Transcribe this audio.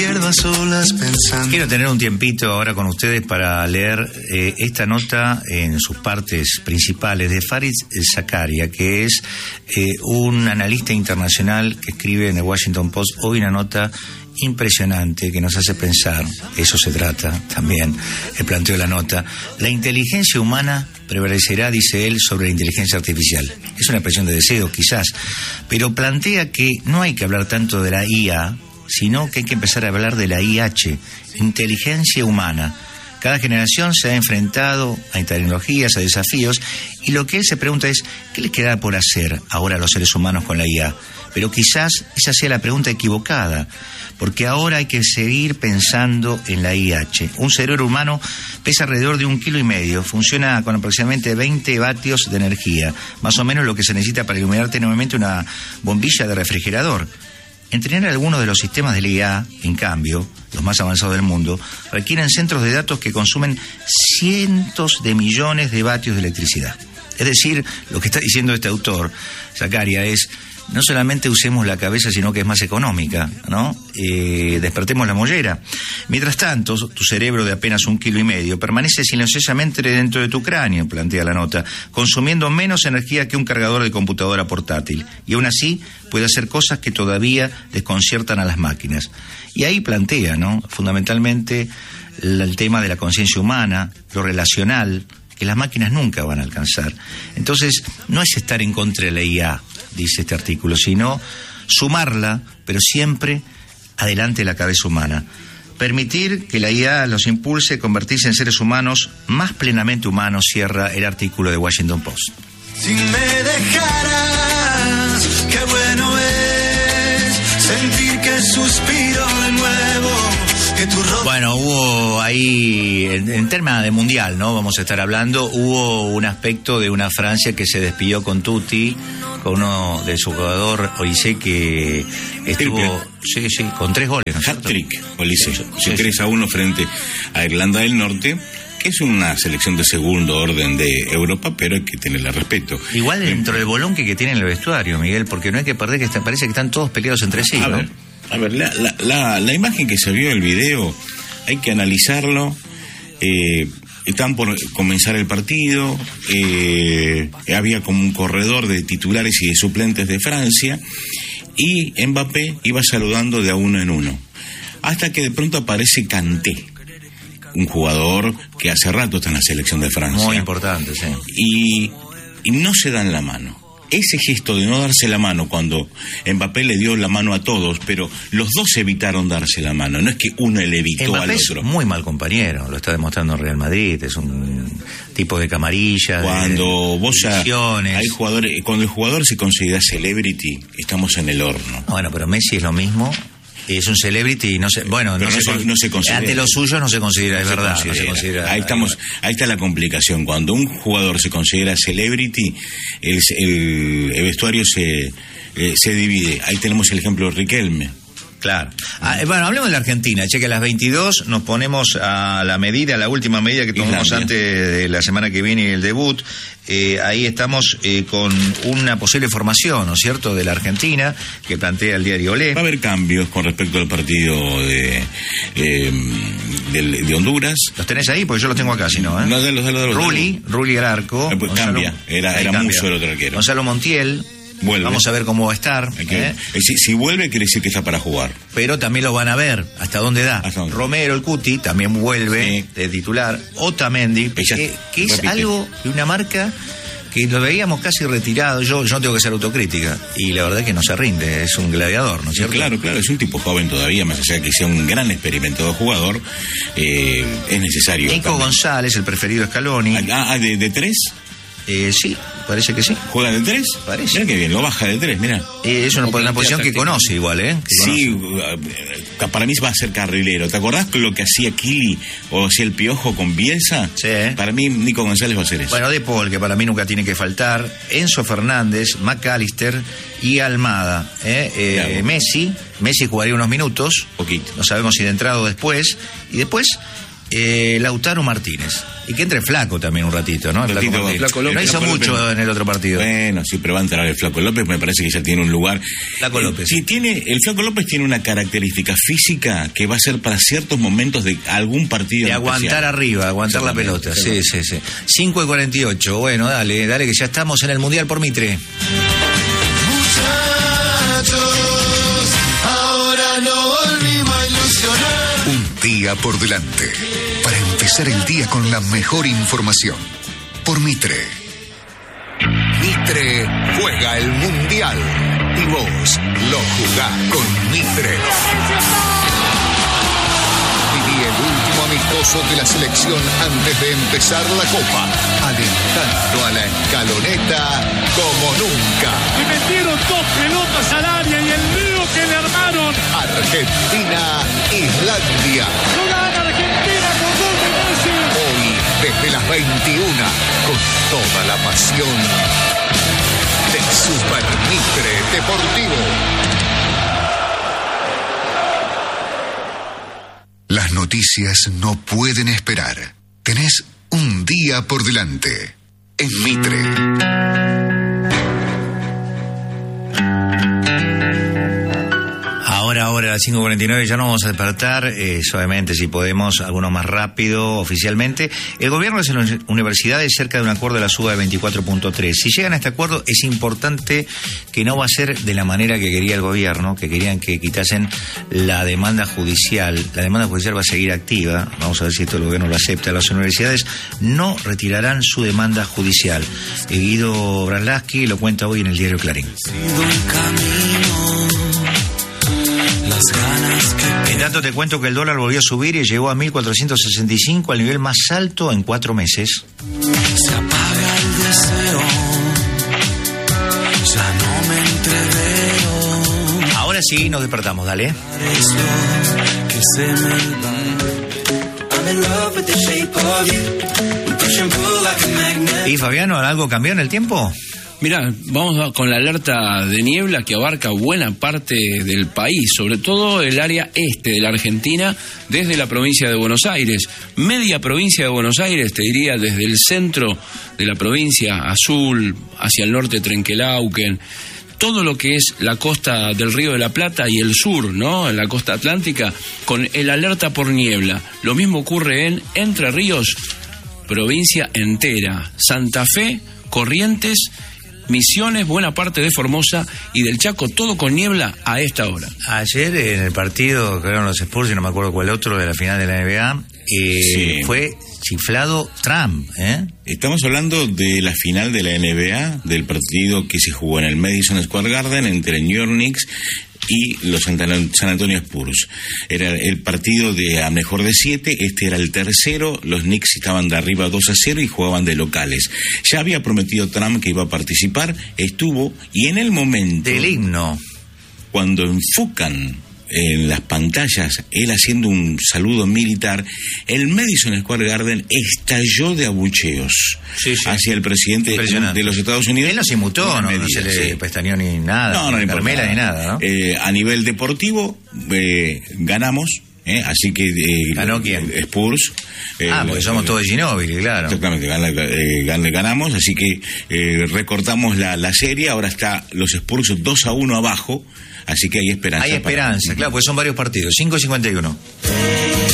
Quiero tener un tiempito ahora con ustedes para leer esta nota en sus partes principales de Farid Zakaria, que es un analista internacional que escribe en el Washington Post hoy una nota impresionante que nos hace pensar, eso se trata también, el planteo de la nota. La inteligencia humana prevalecerá, dice él, sobre la inteligencia artificial. Es una expresión de deseo, quizás, pero plantea que no hay que hablar tanto de la IA, sino que hay que empezar a hablar de la IH, inteligencia humana. Cada generación se ha enfrentado a tecnologías, a desafíos, y lo que él se pregunta es, ¿qué les queda por hacer ahora a los seres humanos con la IA? Pero quizás esa sea la pregunta equivocada, porque ahora hay que seguir pensando en la IH. Un cerebro humano pesa alrededor de 1,5 kilos, funciona con aproximadamente 20 vatios de energía, más o menos lo que se necesita para iluminar tenuemente una bombilla de refrigerador. Entrenar algunos de los sistemas de la IA, en cambio, los más avanzados del mundo, requieren centros de datos que consumen cientos de millones de vatios de electricidad. Es decir, lo que está diciendo este autor, Zakaria, es no solamente usemos la cabeza, sino que es más económica, ¿no? Despertemos la mollera. Mientras tanto, tu cerebro de apenas 1,5 kilos permanece silenciosamente dentro de tu cráneo, plantea la nota, consumiendo menos energía que un cargador de computadora portátil. Y aún así, puede hacer cosas que todavía desconciertan a las máquinas. Y ahí plantea, ¿no?, fundamentalmente el tema de la conciencia humana, lo relacional, que las máquinas nunca van a alcanzar. Entonces, no es estar en contra de la IA, dice este artículo, sino sumarla, pero siempre adelante la cabeza humana. Permitir que la IA los impulse a convertirse en seres humanos más plenamente humanos, cierra el artículo de Washington Post. Si me dejaras, qué bueno es sentir que suspiro de nuevo. Bueno, hubo ahí, en tema de mundial, ¿no? Vamos a estar hablando, hubo un aspecto de una Francia que se despidió con Tutti, con uno de su jugador, Olise, que estuvo, sí, con 3 goles, ¿no es cierto? Hat-trick, Olise, 3-1 frente a Irlanda del Norte, que es una selección de segundo orden de Europa, pero hay que tenerle respeto. Igual dentro del bolón que tiene en el vestuario, Miguel, porque no hay que perder que parece que están todos peleados entre sí, ¿no? A ver, la imagen que se vio, el video, hay que analizarlo. Están por comenzar el partido, había como un corredor de titulares y de suplentes de Francia, y Mbappé iba saludando de a uno en uno, hasta que de pronto aparece Kanté, un jugador que hace rato está en la selección de Francia. Muy importante, sí. Y no se dan la mano. Ese gesto de no darse la mano cuando Mbappé le dio la mano a todos, pero los dos evitaron darse la mano, no es que uno le evitó Mbappé al otro. Es muy mal compañero, lo está demostrando en Real Madrid, es un tipo de camarilla. Cuando hay jugadores, cuando el jugador se considera celebrity, estamos en el horno. Bueno, pero Messi es lo mismo. Es un celebrity y no se, bueno, no se considera. Ante los suyos no se considera, es verdad. No se considera. Ahí está la complicación. Cuando un jugador se considera celebrity, el vestuario se divide. Ahí tenemos el ejemplo de Riquelme. Claro. Bueno, hablemos de la Argentina. Che, que a las 22 nos ponemos a la medida, a la última medida que tomamos Islandia, antes de la semana que viene y el debut. Ahí estamos con una posible formación, ¿no es cierto?, de la Argentina, que plantea el diario Olé. Va a haber cambios con respecto al partido de Honduras. ¿Los tenés ahí? Porque yo los tengo acá, si no, ¿eh? No, dalo. Rulli al arco. Pues cambia, era mucho el otro arquero. Gonzalo Montiel. Vuelve. Vamos a ver cómo va a estar. Si vuelve, quiere decir que está para jugar. Pero también lo van a ver hasta dónde da. Romero, el Cuti, también vuelve de titular. Otamendi, que es algo de una marca que lo veíamos casi retirado. Yo no tengo que hacer autocrítica. Y la verdad es que no se rinde, es un gladiador, ¿no es cierto? Claro, es un tipo joven todavía, más allá de que sea un gran experimentado jugador, es necesario. Nico González, el preferido de Scaloni. ¿De 3? Sí, parece que sí. ¿Juega de 3? Parece. Mirá que bien, lo baja de 3, mirá. Es una posición que conoce igual, ¿eh? Sí, para mí va a ser carrilero. ¿Te acordás lo que hacía Kili o hacía el Piojo con Bielsa? Sí. Para mí, Nico González va a hacer eso. Bueno, De Paul, que para mí nunca tiene que faltar. Enzo Fernández, McAllister y Almada. Messi jugaría unos minutos. Poquito. No sabemos si de entrada o después. Y después, Lautaro Martínez. Y que entre Flaco también un ratito, ¿no? Flaco López. No hizo mucho en el otro partido. Bueno, sí, pero va a entrar el Flaco López, me parece que ya tiene un lugar. Flaco López. Sí, el Flaco López tiene una característica física que va a ser para ciertos momentos de algún partido. De aguantar arriba, aguantar la pelota. Sí. 5:48. Bueno, dale, que ya estamos en el Mundial por Mitre. Muchachos, ahora no volvimos a ilusionar. Un día por delante, para empezar el día con la mejor información. Por Mitre. Mitre juega el Mundial y vos lo jugás con Mitre. Viví el último amistoso de la selección antes de empezar la Copa, alentando a la escaloneta como nunca. Y metieron 2 pelotas al área y el lío que le armaron. Argentina, Islandia. ¡No gana Argentina con gol de Messi! Hoy, desde las 21, con toda la pasión de Super Mitre Deportivo. Las noticias no pueden esperar. Tenés un día por delante. En Mitre. Ahora a las 5:49 ya nos vamos a despertar, suavemente si podemos, algunos más rápido, oficialmente. El gobierno de las universidades cerca de un acuerdo de la suba de 24.3. Si llegan a este acuerdo, es importante que no va a ser de la manera que quería el gobierno, que querían que quitasen la demanda judicial. La demanda judicial va a seguir activa, vamos a ver si esto el gobierno lo acepta. Las universidades no retirarán su demanda judicial. Guido Brandlaski lo cuenta hoy en el diario Clarín. En tanto te cuento que el dólar volvió a subir y llegó a 1.465, al nivel más alto en 4 meses. Se apaga el deseo, ya no me entreveo. Ahora sí, nos despertamos, dale. Es lo que se me va. I'm in love with the shape of you. We push and pull like a magnet. ¿Y Fabiano, algo cambió en el tiempo? Mirá, vamos con la alerta de niebla que abarca buena parte del país, sobre todo el área este de la Argentina, desde la provincia de Buenos Aires. Media provincia de Buenos Aires, te diría, desde el centro de la provincia, Azul, hacia el norte, Trenquelauquen, todo lo que es la costa del Río de la Plata y el sur, ¿no?, en la costa atlántica, con el alerta por niebla. Lo mismo ocurre en Entre Ríos, provincia entera, Santa Fe, Corrientes, Misiones, buena parte de Formosa y del Chaco, todo con niebla a esta hora. Ayer en el partido que eran los Spurs, y no me acuerdo cuál otro, de la final de la NBA, sí, fue chiflado Trump, ¿eh? Estamos hablando de la final de la NBA, del partido que se jugó en el Madison Square Garden entre New York Knicks y los San Antonio Spurs. Era el partido de a mejor de 7, este era el tercero, los Knicks estaban de arriba 2-0 y jugaban de locales. Ya había prometido Trump que iba a participar, estuvo, y en el momento del himno, cuando enfocan en las pantallas, él haciendo un saludo militar, el Madison Square Garden estalló de abucheos hacia el presidente de los Estados Unidos. Él no se inmutó, no se le pestañeó ni nada, ni Carmela ni nada, ¿no? A nivel deportivo, ganamos. Así que ¿ganó quién? Spurs. Porque somos todos de Ginóbili, claro. Exactamente, ganamos, así que recortamos la serie, ahora está los Spurs 2-1 abajo, así que hay esperanza. Hay esperanza, claro, porque son varios partidos. 5:51.